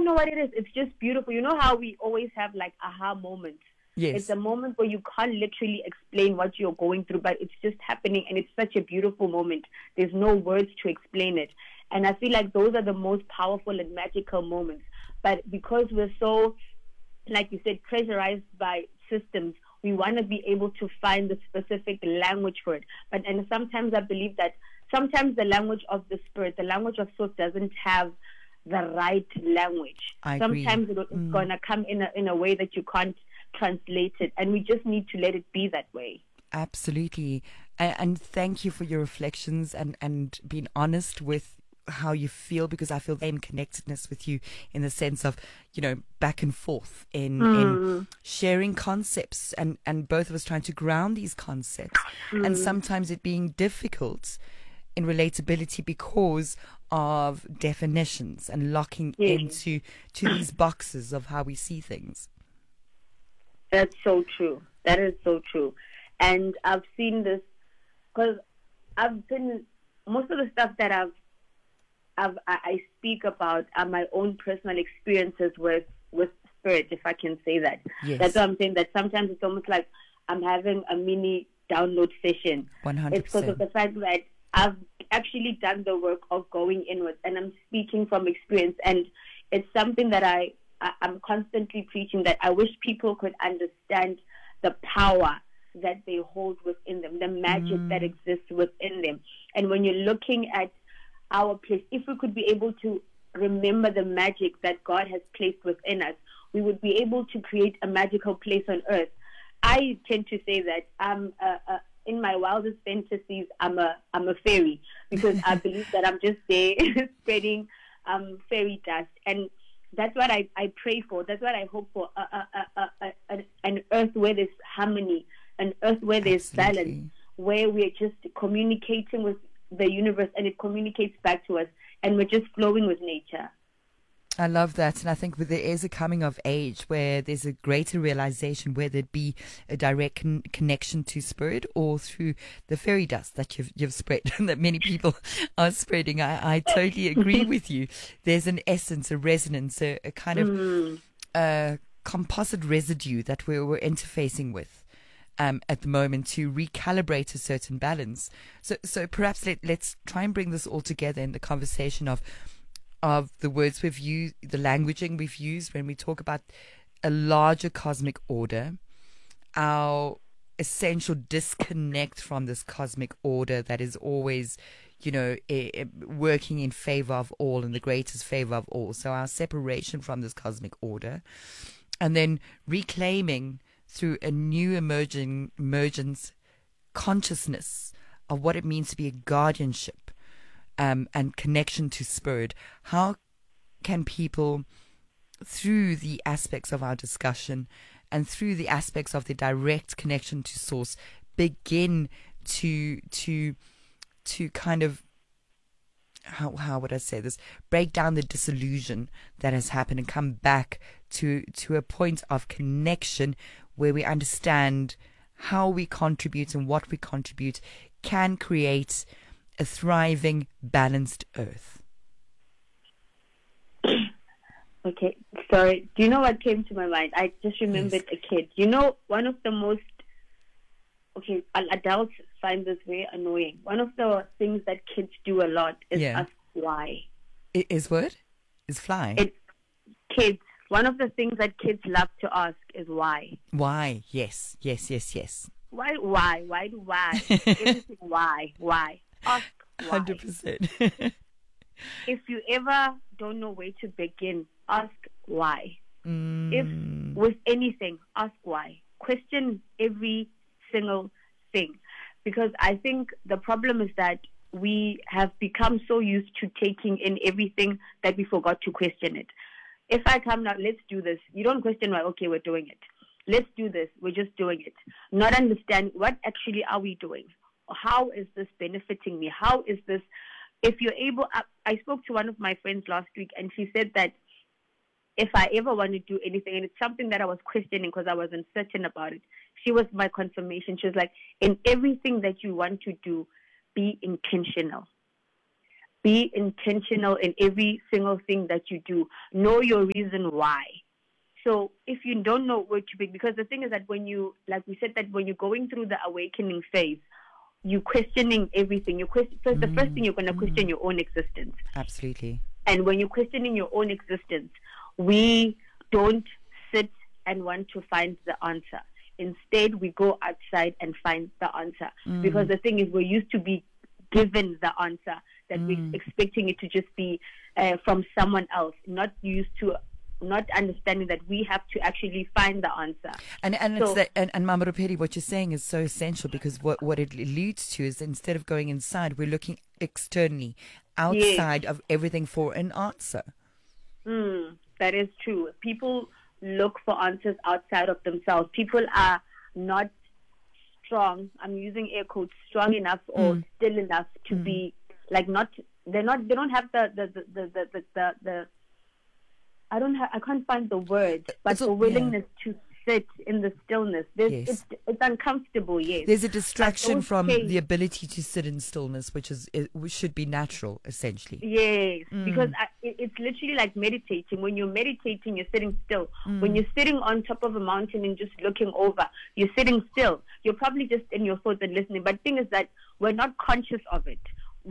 don't know what it is. It's just beautiful. You know how we always have like aha moments? Yes. It's a moment where you can't literally explain what you're going through, but it's just happening, and it's such a beautiful moment. There's no words to explain it. And I feel like those are the most powerful and magical moments. But because we're so, like you said, pressurized by systems, we want to be able to find the specific language for it. And sometimes I believe that sometimes the language of the spirit, the language of source, doesn't have the right language. I agree. Sometimes it's going to come in a way that you can't translate it, and we just need to let it be that way. Absolutely. And thank you for your reflections and being honest with how you feel, because I feel the same connectedness with you in the sense of, back and forth in sharing concepts and both of us trying to ground these concepts, and sometimes it being difficult in relatability because of definitions and locking into these boxes of how we see things. That's so true. That is so true. And I've seen this because I've been, most of the stuff that I speak about are my own personal experiences with spirit, if I can say that. Yes. That's what I'm saying, that sometimes it's almost like I'm having a mini download session. 100%. It's because of the fact that I've actually done the work of going inwards, and I'm speaking from experience, and it's something that I'm constantly preaching, that I wish people could understand the power that they hold within them, the magic that exists within them. And when you're looking at our place, if we could be able to remember the magic that God has placed within us, we would be able to create a magical place on earth. I tend to say that in my wildest fantasies, I'm a fairy, because I believe that I'm just there spreading fairy dust. And that's what I pray for. That's what I hope for. An earth where there's harmony, an earth where there's balance, where we're just communicating with the universe and it communicates back to us, and we're just flowing with nature. I love that. And I think there is a coming of age where there's a greater realization, whether it be a direct connection to spirit or through the fairy dust that you've spread and that many people are spreading. I totally agree with you. There's an essence, a resonance, a kind of composite residue that we're interfacing with at the moment to recalibrate a certain balance. So perhaps let's try and bring this all together in the conversation of the words we've used, the languaging we've used when we talk about a larger cosmic order, our essential disconnect from this cosmic order that is always, working in favor of all and the greatest favor of all. So our separation from this cosmic order, and then reclaiming through a new emergence consciousness of what it means to be a guardianship. And connection to spirit. How can people, through the aspects of our discussion and through the aspects of the direct connection to source, begin to kind of, how would I say this, break down the disillusion that has happened and come back to a point of connection where we understand how we contribute and what we contribute can create a thriving, balanced earth? Okay, sorry. Do you know what came to my mind? I just remembered a kid. One of the most, adults find this very annoying. One of the things that kids do a lot is ask why. Is what? Is fly? Kids. One of the things that kids love to ask is why. Why? Yes. Why? Everything why? Ask why. 100%. If you ever don't know where to begin, ask why. If with anything, ask why. Question every single thing. Because I think the problem is that we have become so used to taking in everything that we forgot to question it. If I come now, let's do this. You don't question why, okay, we're doing it. Let's do this. We're just doing it. Not understand what actually are we doing. How is this benefiting me? How is this, if you're able, I spoke to one of my friends last week, and she said that if I ever want to do anything, and it's something that I was questioning because I was uncertain about it, she was my confirmation. She was like, in everything that you want to do, be intentional. Be intentional in every single thing that you do. Know your reason why. So if you don't know where to begin, because the thing is that when you, like we said, that when you're going through the awakening phase, you're questioning everything. The first thing you're going to question your own existence. Absolutely. And when you're questioning your own existence, we don't sit and want to find the answer. Instead, we go outside and find the answer. Because the thing is, we're used to be given the answer, that we're expecting it to just be from someone else, not understanding that we have to actually find the answer. And it's that, and Mama Rupedi, what you're saying is so essential, because what it alludes to is, instead of going inside, we're looking externally, outside of everything for an answer. That is true. People look for answers outside of themselves. People are not strong, I'm using air quotes, strong enough or still enough to be like, they don't have the I can't find the word, but the willingness to sit in the stillness. It's uncomfortable, yes. There's a distraction from the ability to sit in stillness, which should be natural, essentially. Yes, because it's literally like meditating. When you're meditating, you're sitting still. When you're sitting on top of a mountain and just looking over, you're sitting still. You're probably just in your thoughts and listening. But the thing is that we're not conscious of it.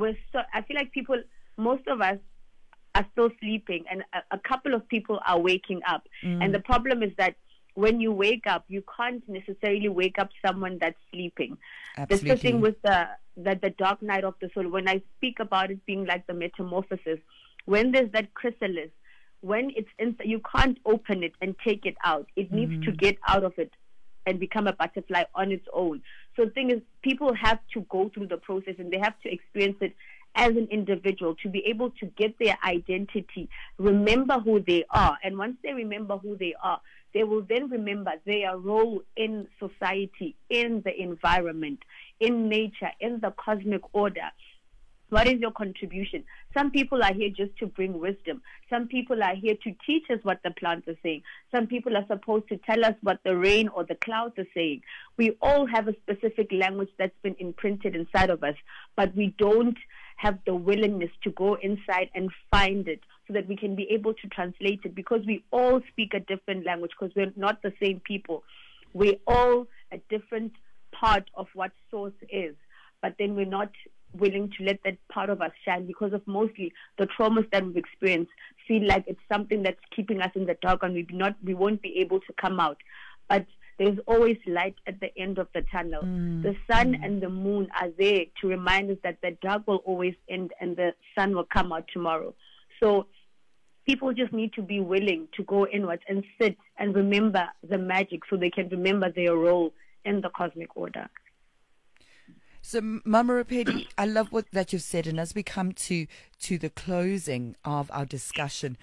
I feel like most of us are still sleeping, and a couple of people are waking up. And the problem is that when you wake up, you can't necessarily wake up someone that's sleeping. Absolutely. There's the thing with the dark night of the soul. When I speak about it being like the metamorphosis, when there's that chrysalis, when it's inside, you can't open it and take it out. It needs to get out of it and become a butterfly on its own. So the thing is, people have to go through the process, and they have to experience it as an individual to be able to get their identity, remember who they are. And once they remember who they are, they will then remember their role in society, in the environment, in nature, in the cosmic order. What is your contribution? Some people are here just to bring wisdom. Some people are here to teach us what the plants are saying. Some people are supposed to tell us what the rain or the clouds are saying. We all have a specific language that's been imprinted inside of us, but we don't have the willingness to go inside and find it so that we can be able to translate it, because we all speak a different language, because we're not the same people. We're all a different part of what source is, but then we're not willing to let that part of us shine because of mostly the traumas that we've experienced. Feel like it's something that's keeping us in the dark, and we won't be able to come out. But there's always light at the end of the tunnel. The sun and the moon are there to remind us that the dark will always end and the sun will come out tomorrow. So people just need to be willing to go inwards and sit and remember the magic, so they can remember their role in the cosmic order. So, Mama Rupedi, I love that you've said, and as we come to the closing of our discussion,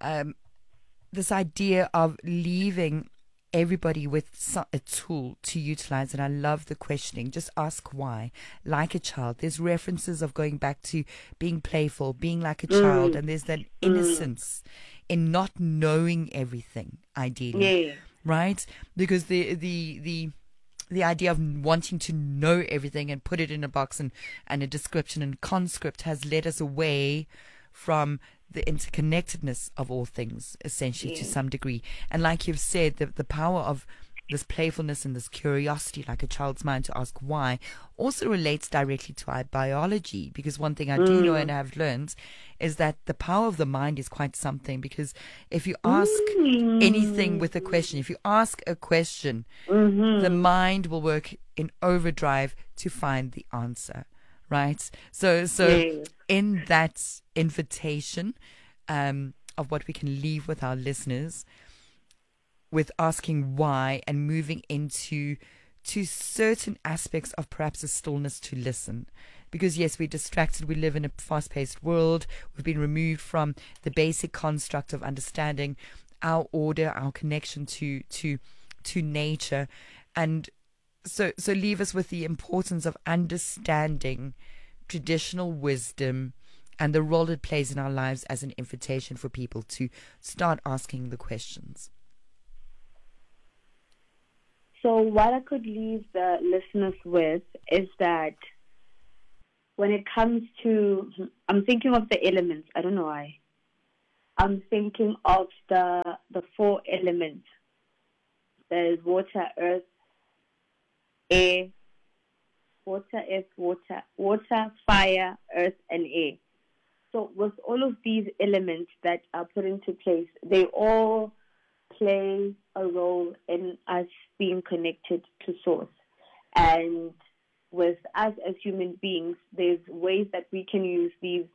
this idea of leaving everybody with a tool to utilize, and I love the questioning. Just ask why, like a child. There's references of going back to being playful, being like a child, and there's that innocence in not knowing everything, ideally, right? Because the idea of wanting to know everything and put it in a box and a description and conscript has led us away from the interconnectedness of all things, essentially, to some degree. And like you've said, the power of this playfulness and this curiosity, like a child's mind, to ask why, also relates directly to our biology. Because one thing I do know and have learned is that the power of the mind is quite something. Because if you ask anything with a question, if you ask a question, the mind will work in overdrive to find the answer. Right? So in that invitation of what we can leave with our listeners, with asking why and moving into certain aspects of perhaps a stillness to listen. Because yes, we're distracted, we live in a fast-paced world, we've been removed from the basic construct of understanding our order, our connection to nature. And so leave us with the importance of understanding traditional wisdom and the role it plays in our lives as an invitation for people to start asking the questions. So what I could leave the listeners with is that when it comes to, I'm thinking of the elements. I don't know why. I'm thinking of the four elements. There's water, earth, air, water, fire, earth, and air. So with all of these elements that are put into place, they all play a role in us being connected to source. And with us as human beings, there's ways that we can use these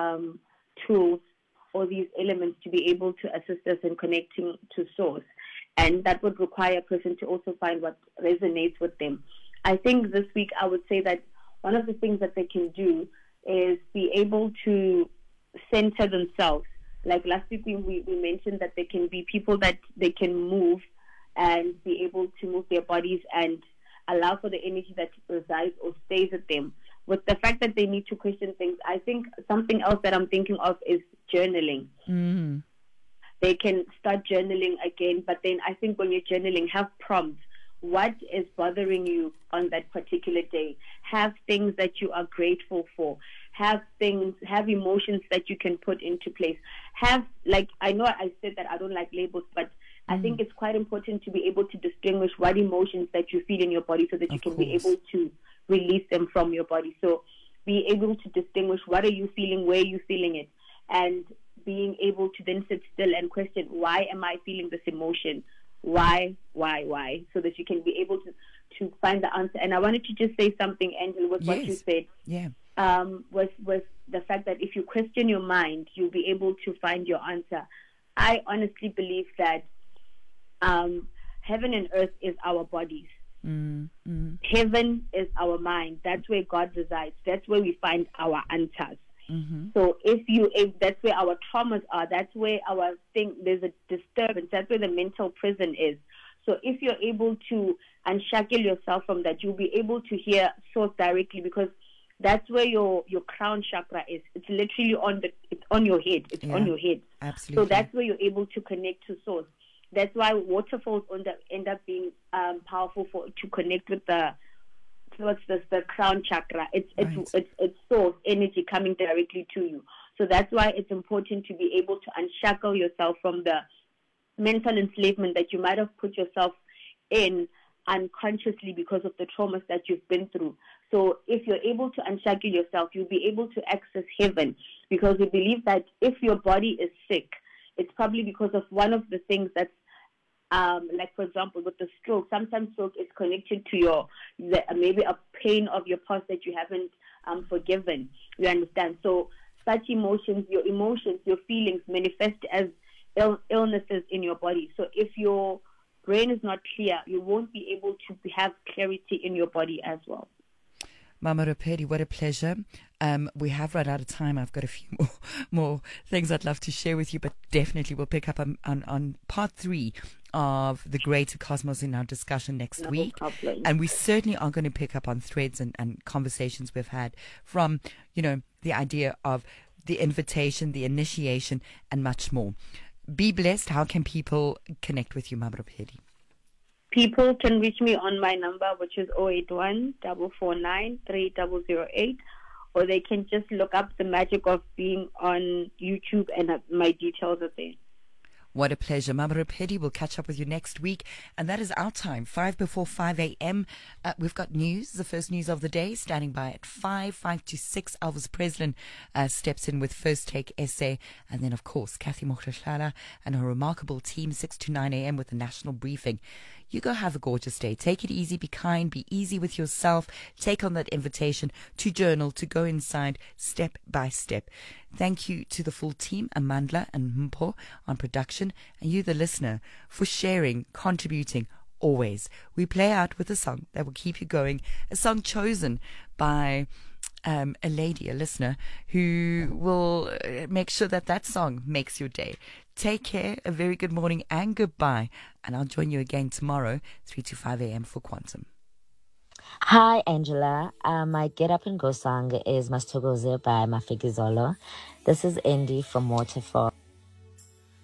tools or these elements to be able to assist us in connecting to source. And that would require a person to also find what resonates with them. I think this week I would say that one of the things that they can do is be able to center themselves. Like last week we mentioned that they can be people that they can move and be able to move their bodies and allow for the energy that resides or stays with them. With the fact that they need to question things, I think something else that I'm thinking of is journaling. Mm-hmm. They can start journaling again, but then I think when you're journaling, have prompts. What is bothering you on that particular day? Have things that you are grateful for. Have emotions that you can put into place. I know I said that I don't like labels, but I think it's quite important to be able to distinguish what emotions that you feel in your body so that you can be able to release them from your body. So be able to distinguish what are you feeling, where are you feeling it, and being able to then sit still and question, why am I feeling this emotion? Why? So that you can be able to find the answer. And I wanted to just say something, Angela, with what you said. Yeah. With the fact that if you question your mind, you'll be able to find your answer. I honestly believe that heaven and earth is our bodies. Mm-hmm. Heaven is our mind. That's where God resides. That's where we find our answers. Mm-hmm. So if that's where our traumas are, that's where there's a disturbance, that's where the mental prison is. So if you're able to unshackle yourself from that, you'll be able to hear source directly, because that's where your crown chakra is. It's literally on your head. It's on your head. Absolutely. So that's where you're able to connect to source. That's why waterfalls end up being powerful to connect with the crown chakra. It's source energy coming directly to you. So that's why it's important to be able to unshackle yourself from the mental enslavement that you might have put yourself in unconsciously because of the traumas that you've been through. So if you're able to unshackle yourself, you'll be able to access heaven, because we believe that if your body is sick, it's probably because of one of the things that's like, for example, with the stroke, sometimes stroke is connected to maybe a pain of your past that you haven't forgiven. You understand? So such emotions, your feelings manifest as illnesses in your body. So if your brain is not clear, you won't be able to have clarity in your body as well. Mama Rapedi, what a pleasure. We have run out of time. I've got a few more things I'd love to share with you, but definitely we'll pick up on part 3 of the greater cosmos in our discussion next week. Problem. And we certainly are going to pick up on threads and conversations we've had from, the idea of the invitation, the initiation, and much more. Be blessed. How can people connect with you, Mama Rapedi? People can reach me on my number, which is 081-449-3008, or they can just look up The Magic of Being on YouTube, and my details are there. What a pleasure. Mama Rapedi, we'll catch up with you next week. And that is our time, 5 before 5 a.m. We've got news, the first news of the day, standing by at 5 to 6. Elvis Preslin steps in with First Take Essay. And then, of course, Kathy Mokhtashlala and her remarkable team, 6 to 9 a.m. with the national briefing. You go have a gorgeous day. Take it easy, be kind, be easy with yourself. Take on that invitation to journal, to go inside step by step. Thank you to the full team, Amandla and Mpo on production, and you, the listener, for sharing, contributing, always. We play out with a song that will keep you going, a song chosen by a lady, a listener, who will make sure that song makes your day. Take care, a very good morning and goodbye. And I'll join you again tomorrow, 3 to 5 a.m. for Quantum. Hi, Angela. My Get Up and Go song is Mastogoze by Mafikizolo. This is Indy from Waterfall.